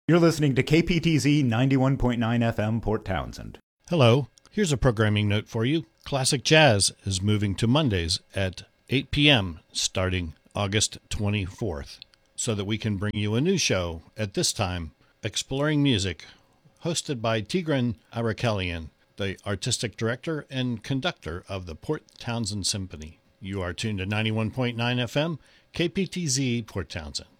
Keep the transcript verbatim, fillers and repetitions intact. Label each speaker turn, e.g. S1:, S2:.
S1: You're listening to K P T Z ninety-one point nine F M, Port Townsend.
S2: Hello, here's a programming note for you. Classic Jazz is moving to Mondays at eight p.m. starting August twenty-fourth, so that we can bring you a new show at this time, Exploring Music, hosted by Tigran Arakelian, the artistic director and conductor of the Port Townsend Symphony. You are tuned to ninety-one point nine F M, K P T Z, Port Townsend.